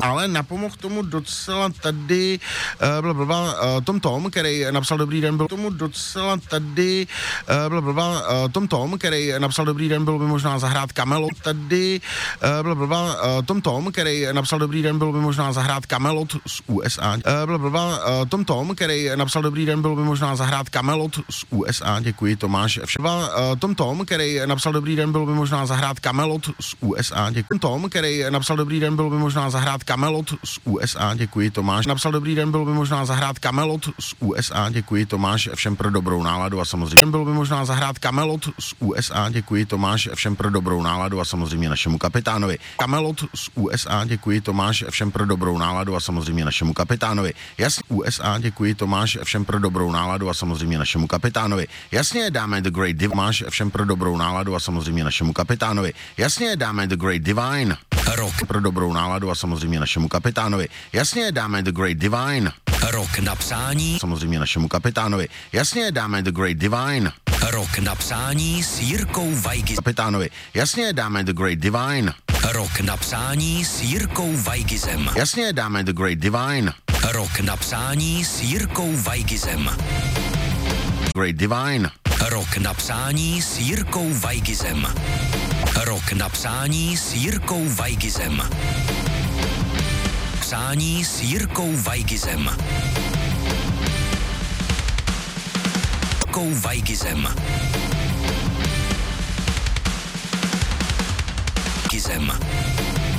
ale napomohl tomu docela tady Tom, který napsal Dobrý den, byl tomu docela tady Tom, který napsal Dobrý den, bylo by možná zahrát Camelot, tady Tom, který napsal Dobrý den, bylo by možná zahrát Camelot z USA, Tom, který napsal Dobrý den, bylo by možná zahrát Camelot z USA, děkuji Tomáš, Tom, který napsal Dobrý den, bylo by možná zahrát Camelot z USA, děkuji Tom, který napsal Dobrý den, bylo by možná zahrát Camelot z USA, děkuji Tomáš, napsal Dobrý den, bylo by možná zahrát Camelot z USA, děkuji Tomáš, všem pro dobrou náladu a samozřejmě bylo by možná zahrát Camelot z USA, děkuji Tomáš, všem pro dobrou náladu a samozřejmě našemu kapitánovi. Camelot z USA, děkuji Tomáš, všem pro dobrou náladu a samozřejmě našemu kapitánovi. Jasně, USA, děkuji Tomáš, všem pro dobrou náladu a samozřejmě našemu kapitánovi. Jasně, dáme The Great Tomáš, všem pro dobrou náladu a samozřejmě našemu kapitánovi. Jasně, dáme The Great Divine. Rok pro dobrou náladu a samozřejmě našemu kapitánovi. Jasně, dáme The Great Divine. Rok na psání. Samozřejmě našemu kapitánovi. Jasně, dáme The Great Divine. Rok na psání s Jirkou Vajgizem. Kapitánovi. Jasně, dáme The Great Divine. Rok na psání s Jirkou Vajgizem. Jasně, dáme The Great Divine. Rok na psání s Jirkou Vajgizem. Great Divine. Rok na psání s Jirkou Vajgizem. Rok na psání s Jirkou Vajgizem. Psání s Jirkou Vajgizem. Jirkou Vajgizem. Vajgizem.